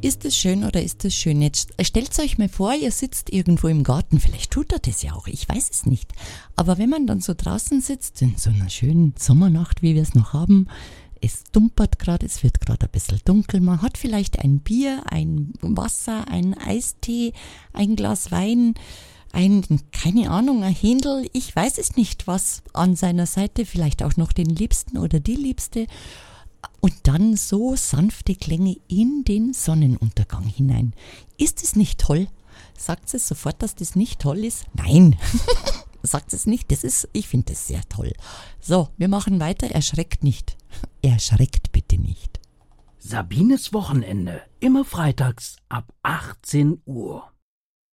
Ist es schön oder ist es schön? Jetzt stellt euch mal vor, ihr sitzt irgendwo im Garten. Vielleicht tut er das ja auch, ich weiß es nicht. Aber wenn man dann so draußen sitzt, in so einer schönen Sommernacht, wie wir es noch haben, es dumpert gerade, es wird gerade ein bisschen dunkel. Man hat vielleicht ein Bier, ein Wasser, einen Eistee, ein Glas Wein, keine Ahnung, ein Händel. Ich weiß es nicht, was an seiner Seite, vielleicht auch noch den Liebsten oder die Liebste. Und dann so sanfte Klänge in den Sonnenuntergang hinein. Ist es nicht toll? Sagt es sofort, dass das nicht toll ist? Nein, sagt es nicht. Ich finde das sehr toll. So, wir machen weiter. Erschreckt nicht. Erschreckt bitte nicht. Sabines Wochenende, immer freitags ab 18 Uhr.